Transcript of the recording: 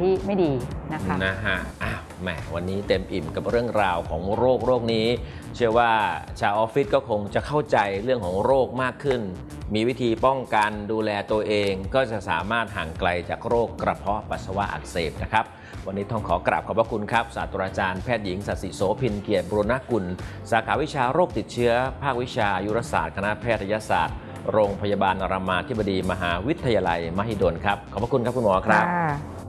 ที่ไม่ดีนะคะแหมวันนี้เต็มอิ่มกับเรื่องราวของโรคนี้เชื่อว่าชาวออฟฟิศก็คงจะเข้าใจเรื่องของโรคมากขึ้นมีวิธีป้องกันดูแลตัวเองก็จะสามารถห่างไกลจากโรคกระเพาะปัสสาวะอักเสบนะครับวันนี้ต้องขอกราบขอบพระคุณครับศาสตราจารย์แพทย์หญิงศศิโสภินเกียรติบุรณกุลสาขาวิชาโรคติดเชื้อภาควิชาอายุรศาสตร์คณะแพทยศาสตร์โรงพยาบาลรามาธิบดีมหาวิทยาลัยมหิดลครับขอบพระคุณครับคุณหมอครับ